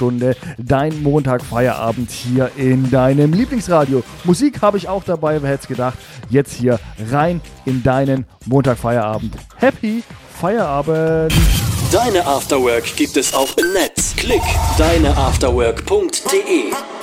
Stunde dein Montag-Feierabend hier in deinem Lieblingsradio. Musik habe ich auch dabei, wer hätte es gedacht. Jetzt hier rein in deinen Montag-Feierabend. Happy Feierabend! Deine Afterwork gibt es auch im Netz. Klick deineafterwork.de